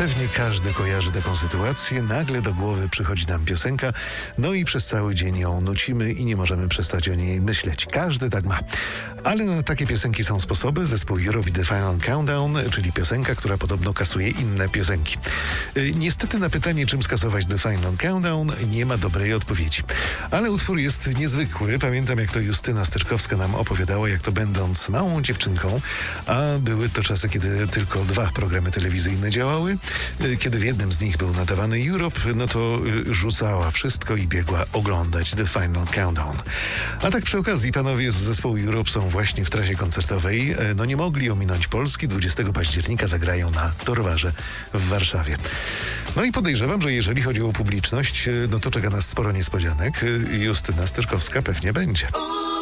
Pewnie każdy kojarzy taką sytuację. Nagle do głowy przychodzi nam piosenka, no i przez cały dzień ją nucimy i nie możemy przestać o niej myśleć. Każdy tak ma. Ale na takie piosenki są sposoby. Zespół Eurobeat The Final Countdown, czyli piosenka, która podobno kasuje inne piosenki. Niestety na pytanie, czym skasować The Final Countdown, nie ma dobrej odpowiedzi. Ale utwór jest niezwykły. Pamiętam, jak to Justyna Styczkowska nam opowiadała, jak to będąc małą dziewczynką, a były to czasy, kiedy tylko 2 programy telewizyjne działały, kiedy w jednym z nich był nadawany Europe, no to rzucała wszystko i biegła oglądać The Final Countdown. A tak przy okazji, panowie z zespołu Europe są właśnie w trasie koncertowej. No nie mogli ominąć Polski. 20 października zagrają na Torwarze w Warszawie. No i podejrzewam, że jeżeli chodzi o publiczność, no to czeka nas sporo niespodzianek. Justyna Styczkowska pewnie będzie.